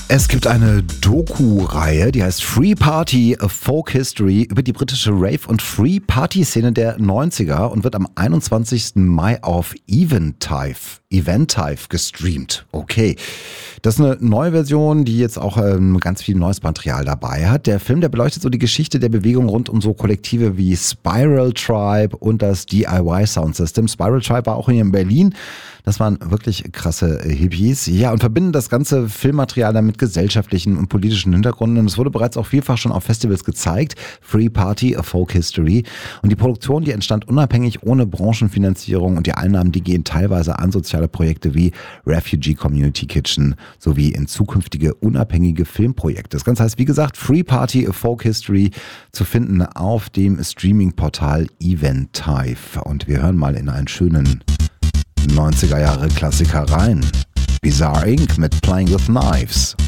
Es gibt eine Doku-Reihe, die heißt Free Party, A Folk History über die britische Rave- und Free-Party-Szene der 90er und wird am 21. Mai auf Eventive gestreamt. Okay, das ist eine neue Version, die jetzt auch ganz viel neues Material dabei hat. Der Film, der beleuchtet so die Geschichte der Bewegung rund um so Kollektive wie Spiral Tribe und das DIY Sound System. Spiral Tribe war auch hier in Berlin. Das waren wirklich krasse Hippies. Ja, und verbinden das ganze Filmmaterial dann mit gesellschaftlichen und politischen Hintergründen. Und es wurde bereits auch vielfach schon auf Festivals gezeigt. Free Party, A Folk History. Und die Produktion, die entstand unabhängig, ohne Branchenfinanzierung. Und die Einnahmen, die gehen teilweise an soziale Projekte wie Refugee Community Kitchen sowie in zukünftige unabhängige Filmprojekte. Das Ganze heißt, wie gesagt, Free Party, A Folk History zu finden auf dem Streaming-Portal Eventive. Und wir hören mal in einen schönen 90er Jahre Klassiker rein. Bizarre Inc. mit Playing with Knives.